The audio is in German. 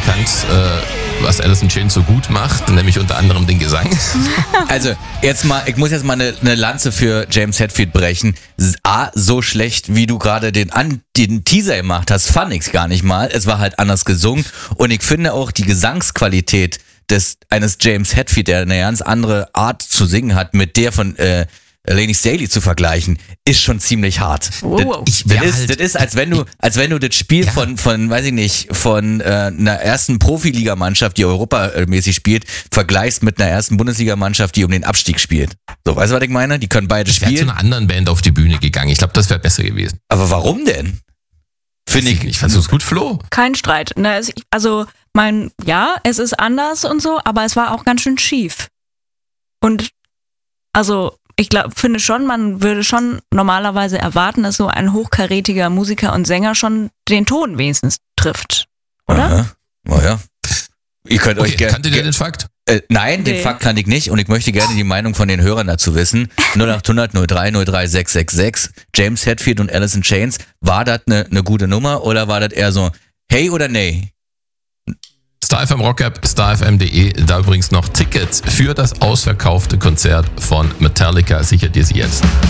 erkannt, was Alice in Chains so gut macht, nämlich unter anderem den Gesang. Also, ich muss jetzt mal eine Lanze für James Hetfield brechen. So schlecht, wie du gerade den Teaser gemacht hast, fand ich's gar nicht mal. Es war halt anders gesungen und ich finde auch die Gesangsqualität eines James Hetfield, der eine ganz andere Art zu singen hat, mit der von Lainey Staley zu vergleichen, ist schon ziemlich hart. Wow. Das ist, als wenn du das Spiel von weiß ich nicht, von einer ersten Profiligamannschaft, die europamäßig spielt, vergleichst mit einer ersten Bundesligamannschaft, die um den Abstieg spielt. So, weißt du, was ich meine? Die können beide Ich wäre zu spielen. einer anderen Band auf die Bühne gegangen. Ich glaube, das wäre besser gewesen. Aber warum denn? Ich fand es gut, Flo. Kein Streit. Also, es ist anders und so, aber es war auch ganz schön schief. Und, also, finde schon, man würde schon normalerweise erwarten, dass so ein hochkarätiger Musiker und Sänger schon den Ton wenigstens trifft. Oder? Aha. Naja. Ihr könnt euch gerne. Kanntet ihr den Fakt? Nein, den Fakt kann ich nicht und ich möchte gerne die Meinung von den Hörern dazu wissen. 0800 03 03 666. James Hetfield und Alice in Chains. War das eine gute Nummer oder war das eher so, hey oder nee? StarFM Rock-App, starfm.de, da übrigens noch Tickets für das ausverkaufte Konzert von Metallica. Sichert ihr sie jetzt.